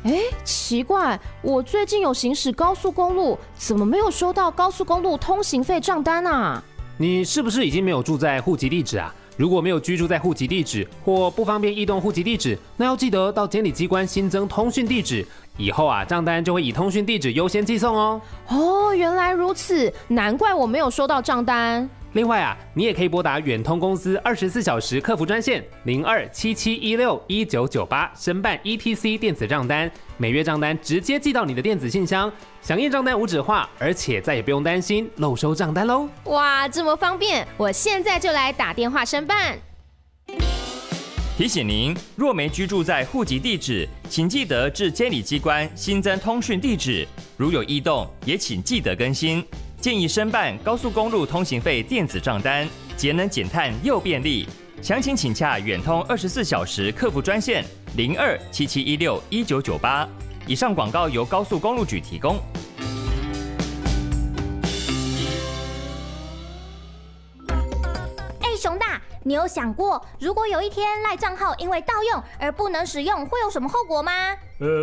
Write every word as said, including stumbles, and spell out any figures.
哎，奇怪，我最近有行驶高速公路，怎么没有收到高速公路通行费账单啊？ 你是不是已经没有住在户籍地址啊？如果没有居住在户籍地址或不方便移动户籍地址，那要记得到监理机关新增通讯地址，以后啊账单就会以通讯地址优先寄送哦。 哦，原来如此，难怪我没有收到账单。 另外啊，你也可以拨打远通公司二十四小时客服专线零二七七一六一九九八申办 E T C 电子账单，每月账单直接寄到你的电子信箱，响应账单无纸化，而且再也不用担心漏收账单喽。 哇，这么方便，我现在就来打电话申办。 提醒您，若没居住在户籍地址，请记得至监理机关新增通讯地址，如有异动，也请记得更新。建议申办高速公路通行费电子账单，节能减碳又便利。详情请洽远通二十四小时客服专线零二七七一六一九九八。以上广告由高速公路局提供。 哎，熊大，你有想过，如果有一天赖账号因为盗用而不能使用，会有什么后果吗？ 呃，